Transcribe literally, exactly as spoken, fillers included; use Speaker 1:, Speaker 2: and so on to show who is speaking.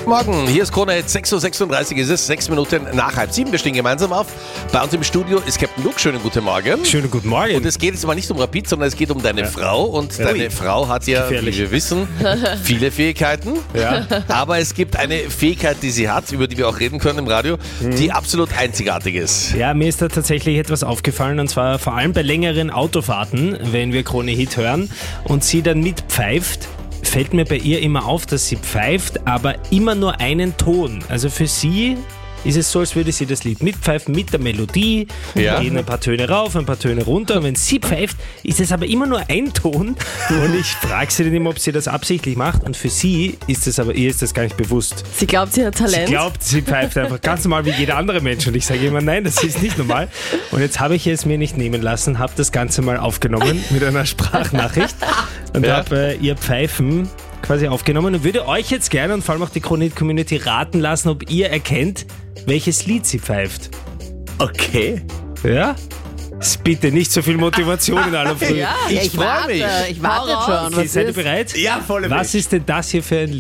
Speaker 1: Morgen, hier ist Krone, sechs Uhr sechsunddreißig ist es, sechs Minuten nach halb sieben. Wir stehen gemeinsam auf. Bei uns im Studio ist Captain Luke. Schönen guten Morgen.
Speaker 2: Schönen guten Morgen.
Speaker 1: Und es geht jetzt aber nicht um Rapid, sondern es geht um deine ja. Frau. Und ja. deine Frau hat ja, Gefährlich. wie wir wissen, viele Fähigkeiten. Ja. Aber es gibt eine Fähigkeit, die sie hat, über die wir auch reden können im Radio, mhm. die absolut einzigartig ist.
Speaker 2: Ja, mir ist da tatsächlich etwas aufgefallen, und zwar vor allem bei längeren Autofahrten, wenn wir Krone Hit hören und sie dann mitpfeift. Fällt mir bei ihr immer auf, dass sie pfeift, aber immer nur einen Ton. Also für sie ist es so, als würde sie das Lied mitpfeifen mit der Melodie. Ja. Gehen ein paar Töne rauf, ein paar Töne runter. Und wenn sie pfeift, ist es aber immer nur ein Ton. Und ich frage sie dann immer, ob sie das absichtlich macht. Und für sie ist es aber, ihr ist das gar nicht bewusst.
Speaker 3: Sie glaubt, sie hat Talent.
Speaker 2: Sie glaubt, sie pfeift einfach ganz normal wie jeder andere Mensch. Und ich sage immer, nein, das ist nicht normal. Und jetzt habe ich es mir nicht nehmen lassen, habe das Ganze mal aufgenommen mit einer Sprachnachricht und ja. habe äh, ihr Pfeifen quasi aufgenommen und würde euch jetzt gerne und vor allem auch die Krone Hit Community raten lassen, ob ihr erkennt, welches Lied sie pfeift.
Speaker 1: Okay.
Speaker 2: Ja? Ist bitte nicht so viel Motivation in aller Früh.
Speaker 3: Ja, ich, ich warte, mich. ich warte schon.
Speaker 2: Okay, seid ihr bereit?
Speaker 1: Ja, voll.
Speaker 2: Was ist denn das hier für ein Lied?